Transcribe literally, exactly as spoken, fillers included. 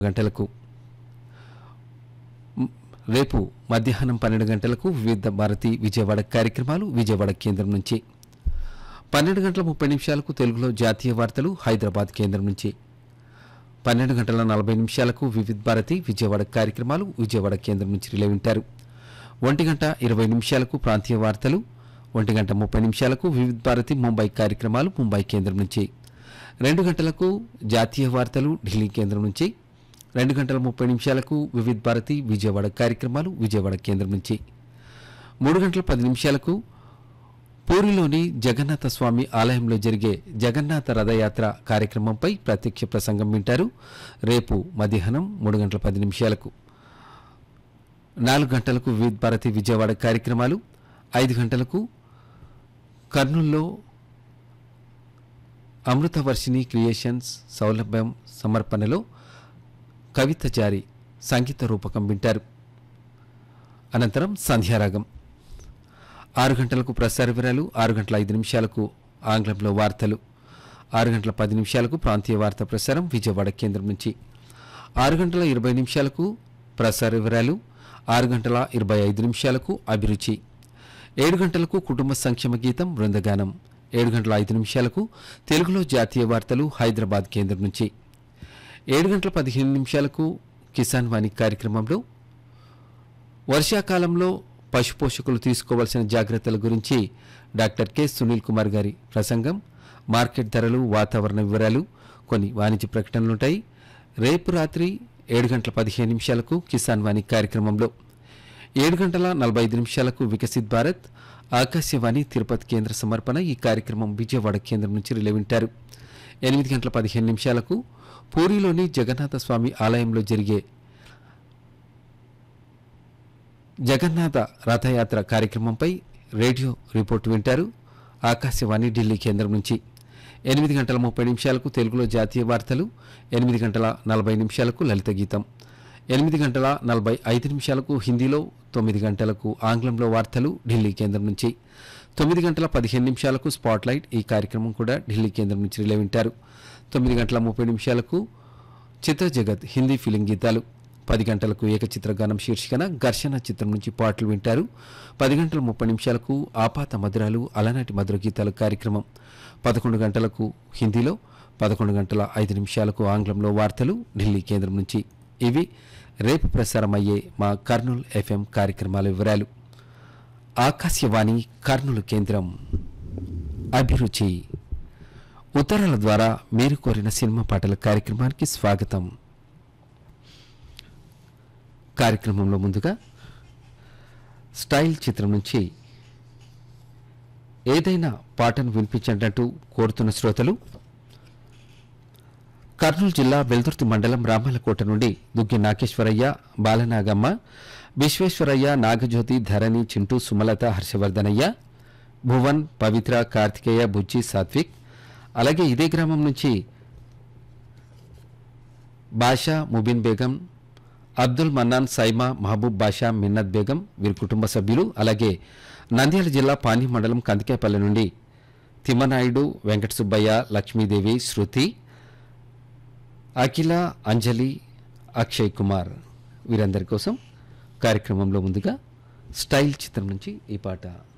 గంటలకు రేపు మధ్యాహ్నం పన్నెండు గంటలకు వివిధ భారతి విజయవాడ కార్యక్రమాలు విజయవాడ కేంద్రం నుంచి. పన్నెండు గంటల ముప్పై నిమిషాలకు తెలుగులో జాతీయ వార్తలు హైదరాబాద్ కేంద్రం నుంచి. పన్నెండు గంటల నలభై నిమిషాలకు వివిధ భారతి విజయవాడ కార్యక్రమాలు విజయవాడ కేంద్రం నుంచి రిలే వింటారు. ఒంటి గంట ఇరవై నిమిషాలకు ప్రాంతీయ వార్తలు, ఒంటి గంట ముప్పై నిమిషాలకు వివిధ భారతి ముంబై కార్యక్రమాలు ముంబై కేంద్రం నుంచి. రెండు గంటలకు జాతీయ వార్తలు ఢిల్లీ కేంద్రం నుంచి. రెండు గంటల ముప్పై నిమిషాలకు వివిధ భారతి విజయవాడ కార్యక్రమాలు విజయవాడ కేంద్రం నుంచి. మూడు గంటల పది నిమిషాలకు పూరిలోని జగన్నాథ స్వామి ఆలయంలో జరిగే జగన్నాథ రథయాత్ర కార్యక్రమంపై ప్రత్యక్ష ప్రసంగం వింటారు. రేపు మధ్యాహ్నం మూడు గంటల పది నిమిషాలకు. నాలుగు గంటలకు వివిధ భారతి విజయవాడ కార్యక్రమాలు. ఐదు గంటలకు కర్నూల్లో అమృతవర్షిణి క్రియేషన్స్ సౌలభ్యం సమర్పణలో కవిత జారి సంగీత రూపకం వింటారు. అనంతరం సంధ్యారాగం. ఆరు గంటలకు ప్రసార వివరాలు, ఆరు గంటల ఐదు నిమిషాలకు ఆంగ్లంలో వార్తలు, ఆరు గంటల పది నిమిషాలకు ప్రాంతీయ వార్తా ప్రసారం విజయవాడ కేంద్రం నుంచి. ఆరు గంటల ఇరవై నిమిషాలకు ప్రసార వివరాలు, ఆరు గంటల ఇరవై ఐదు నిమిషాలకు అభిరుచి, ఏడు గంటలకు కుటుంబ సంక్షేమ గీతం బృందగానం, ఏడు గంటల ఐదు నిమిషాలకు తెలుగులో జాతీయ వార్తలు హైదరాబాద్ కేంద్రం నుంచి. ఏడు గంటల పదిహేను నిమిషాలకు కిసాన్ వాణి కార్యక్రమంలో వర్షాకాలంలో పశుపోషకులు తీసుకోవాల్సిన జాగ్రత్తల గురించి డాక్టర్ కె సునీల్ కుమార్ గారి ప్రసంగం, మార్కెట్ ధరలు, వాతావరణ వివరాలు, కొన్ని వాణిజ్య ప్రకటనలుంటాయి. రేపు రాత్రి ఏడు గంటల పదిహేను నిమిషాలకు కిసాన్ వాణి కార్యక్రమంలో, ఏడు గంటల నలభై ఐదు నిమిషాలకు వికసిత్ భారత్ ఆకాశవాణి తిరుపతి కేంద్ర సమర్పణ. ఈ కార్యక్రమం విజయవాడ కేంద్రం నుంచి రిలే వింటారు. ఎనిమిది గంటల పదిహేను నిమిషాలకు పూరిలోని జగన్నాథ స్వామి ఆలయంలో జరిగే జగన్నాథ రథయాత్ర కార్యక్రమంపై రేడియో రిపోర్టు వింటారు. ఆకాశవాణి ఢిల్లీ కేంద్రం నుంచి. ఎనిమిది గంటల ముప్పై నిమిషాలకు తెలుగులో జాతీయ వార్తలు, ఎనిమిది గంటల నలభై నిమిషాలకు లలిత గీతం, ఎనిమిది గంటల నలభై ఐదు నిమిషాలకు హిందీలో, తొమ్మిది గంటలకు ఆంగ్లంలో వార్తలు ఢిల్లీ కేంద్రం నుంచి. తొమ్మిది గంటల పదిహేను నిమిషాలకు స్పాట్లైట్. ఈ కార్యక్రమం కూడా ఢిల్లీ కేంద్రం నుంచి రిలే వింటారు. తొమ్మిది గంటల ముప్పై నిమిషాలకు చిత్ర జగత్ హిందీ ఫిలిం గీతాలు. పది గంటలకు ఏకచిత్రగానం శీర్షికన ఘర్షణ చిత్రం నుంచి పాటలు వింటారు. పది గంటల ముప్పై నిమిషాలకు ఆపాత మధురాలు అలనాటి మధుర గీతాలు కార్యక్రమం. పదకొండు గంటలకు హిందీలో, పదకొండు గంటల ఐదు నిమిషాలకు ఆంగ్లంలో వార్తలు ఢిల్లీ కేంద్రం నుంచి. ఇవి రేపు ప్రసారమయ్యే మా కర్నూలు ఎఫ్ఎం కార్యక్రమాల వివరాలు. ఆకాశవాణి కర్నూలు కేంద్రం. అభిరుచి ఉత్తరాల ద్వారా మీరు కోరిన సినిమా పాటల కార్యక్రమానికి స్వాగతం. కార్యక్రమంలో ముందుగా స్టైల్ చిత్రం నుంచి ఏదైనా పాటను వినిపించండి కోరుతున్న శ్రోతలు కర్నూలు జిల్లా వెల్దుర్తి మండలం రామలకోట నుండి దుగ్గి నాగేశ్వరయ్య, బాలనాగమ్మ, విశ్వేశ్వరయ్య, నాగజ్యోతి, ధరణి, చింటూ, సుమలత, హర్షవర్ధనయ్య, భువన్, పవిత్ర, కార్తికేయ, బుజ్జి, సాత్విక్. అలాగే ఇదే గ్రామం నుంచి బాషా, ముబిన్ బేగం, అబ్దుల్ మన్నాన్, సైమా, మహబూబ్ బాషా, మిన్నత్ బేగం వీరి కుటుంబ సభ్యులు. అలాగే నంద్యాల జిల్లా పాణి మండలం కందికాయపల్లి నుండి తిమ్మనాయుడు, వెంకట సుబ్బయ్య, లక్ష్మీదేవి, శృతి, అఖిల, అంజలి, అక్షయ్ కుమార్ వీరందరి కోసం కార్యక్రమంలో ముందుగా స్టైల్ చిత్రం నుంచి ఈ పాట.